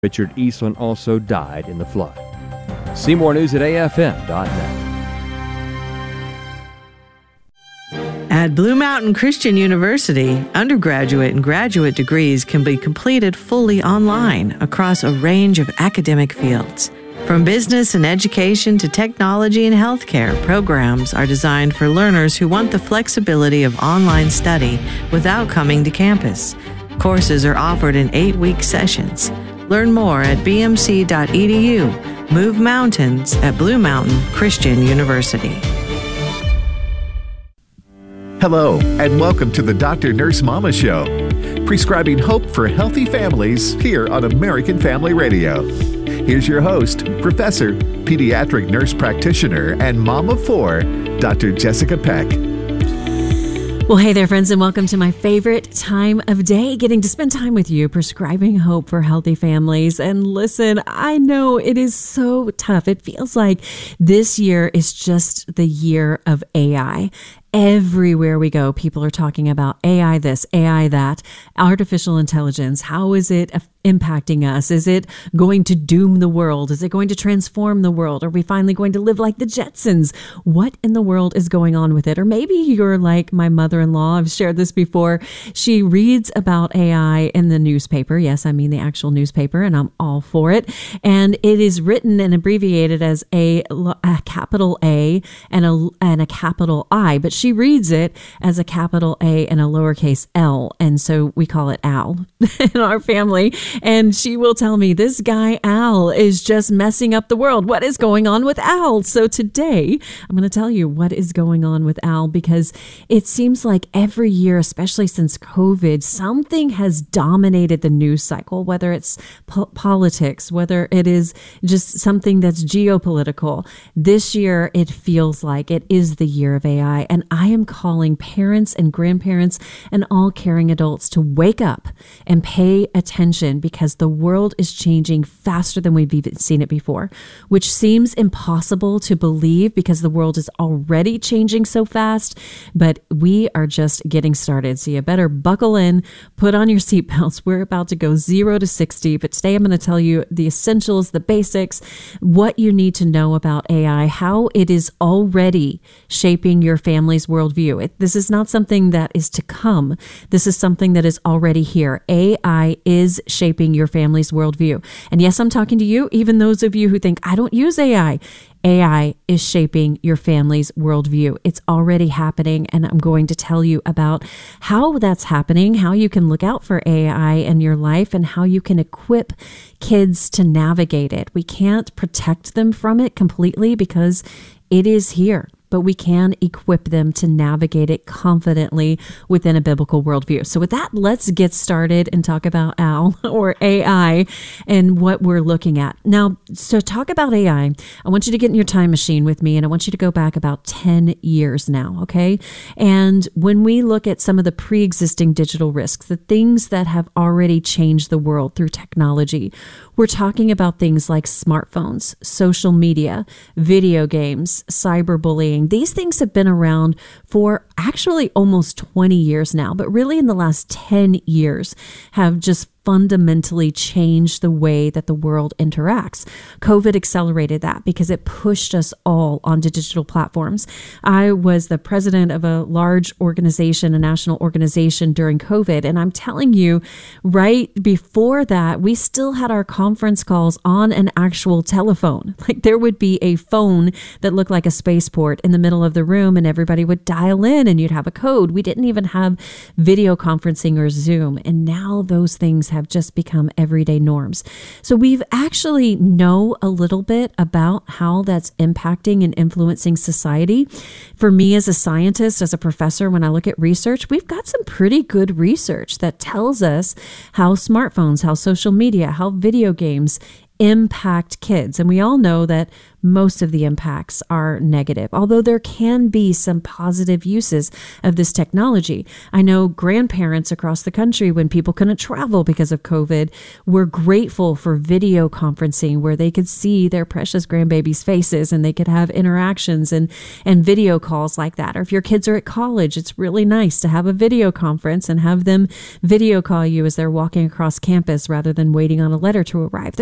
Richard Eastland also died in the flood. See more news at afm.net. At Blue Mountain Christian University, undergraduate and graduate degrees can be completed fully online across a range of academic fields. From business and education to technology and healthcare, programs are designed for learners who want the flexibility of online study without coming to campus. Courses are offered in 8-week sessions. Learn more at bmc.edu. Move mountains at Blue Mountain Christian University. Hello, and welcome to the Dr. Nurse Mama Show, prescribing hope for healthy families here on American Family Radio. Here's your host, Professor, Pediatric Nurse Practitioner, and Mom of 4, Dr. Jessica Peck. Well, hey there, friends, and welcome to my favorite time of day, getting to spend time with you, prescribing hope for healthy families. And listen, I know it is so tough. It feels like this year is just the year of AI. Everywhere we go, people are talking about AI this, AI that, artificial intelligence. How is it impacting us? Is it going to doom the world? Is it going to transform the world? Are we finally going to live like the Jetsons? What in the world is going on with it? Or maybe you're like my mother-in-law. I've shared this before. She reads about AI in the newspaper. Yes, I mean the actual newspaper, and I'm all for it. And it is written and abbreviated as a capital A and a capital I, but she reads it as a capital A and a lowercase l. And so we call it Al in our family. And she will tell me, this guy Al is just messing up the world. What is going on with Al? So today I'm going to tell you what is going on with Al, because it seems like every year, especially since COVID, something has dominated the news cycle, whether it's politics, whether it is just something that's geopolitical. This year, it feels like it is the year of AI. And I am calling parents and grandparents and all caring adults to wake up and pay attention, because the world is changing faster than we've even seen it before, which seems impossible to believe because the world is already changing so fast, but we are just getting started. So you better buckle in, put on your seatbelts. We're about to go 0 to 60, but today I'm going to tell you the essentials, the basics, what you need to know about AI, how it is already shaping your family's worldview. This is not something that is to come. This is something that is already here. AI is shaping your family's worldview. And yes, I'm talking to you, even those of you who think, I don't use AI. AI is shaping your family's worldview. It's already happening, and I'm going to tell you about how that's happening, how you can look out for AI in your life, and how you can equip kids to navigate it. We can't protect them from it completely because it is here, but we can equip them to navigate it confidently within a biblical worldview. So with that, let's get started and talk about Al, or AI, and what we're looking at. Now, so talk about AI, I want you to get in your time machine with me, and I want you to go back about 10 years now, okay? And when we look at some of the pre-existing digital risks, the things that have already changed the world through technology, we're talking about things like smartphones, social media, video games, cyberbullying. These things have been around for actually almost 20 years now, but really in the last 10 years have just fundamentally changed the way that the world interacts. COVID accelerated that because it pushed us all onto digital platforms. I was the president of a large organization, a national organization during COVID. And I'm telling you, right before that, we still had our conference calls on an actual telephone. Like there would be a phone that looked like a spaceport in the middle of the room, and everybody would dial in and you'd have a code. We didn't even have video conferencing or Zoom. And now those things have just become everyday norms. So we've actually know a little bit about how that's impacting and influencing society. For me as a scientist, as a professor, when I look at research, we've got some pretty good research that tells us how smartphones, how social media, how video games impact kids. And we all know that most of the impacts are negative, although there can be some positive uses of this technology. I know grandparents across the country, when people couldn't travel because of COVID, were grateful for video conferencing where they could see their precious grandbabies' faces and they could have interactions and video calls like that. Or if your kids are at college, it's really nice to have a video conference and have them video call you as they're walking across campus rather than waiting on a letter to arrive.